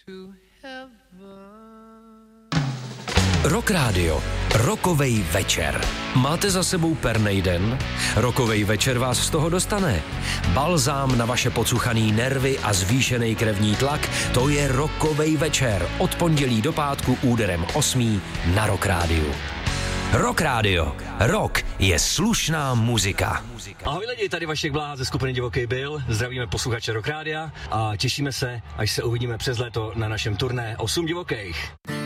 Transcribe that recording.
Rock Radio. Rokovej večer. Máte za sebou pernej den? Rokovej večer vás z toho dostane. Balzám na vaše pocuchaný nervy a zvýšený krevní tlak, to je Rokovej večer. Od pondělí do pátku úderem 8 na Rock Radio. Rock Radio. Rock je slušná muzika. Ahoj lidi, tady Vašek Bláha ze skupiny Divoký Bill. Zdravíme posluchače Rock Radia a těšíme se, až se uvidíme přes léto na našem turné 8 divokých.